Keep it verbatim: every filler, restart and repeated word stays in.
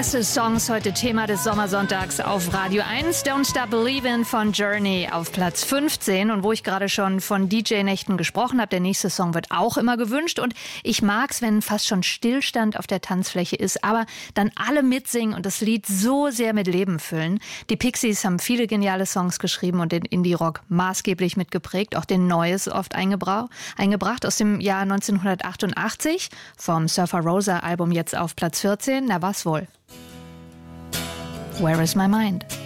Songs heute Thema des Sommersonntags auf Radio eins. Don't Stop Believin' von Journey auf Platz fünfzehn. Und wo ich gerade schon von D J-Nächten gesprochen habe, der nächste Song wird auch immer gewünscht. Und ich mag's, wenn fast schon Stillstand auf der Tanzfläche ist, aber dann alle mitsingen und das Lied so sehr mit Leben füllen. Die Pixies haben viele geniale Songs geschrieben und den Indie-Rock maßgeblich mitgeprägt. Auch den Neues oft eingebra- eingebracht aus dem Jahr neunzehnhundertachtundachtzig. Vom Surfer Rosa Album jetzt auf Platz vierzehn. Na was wohl? Where is my mind?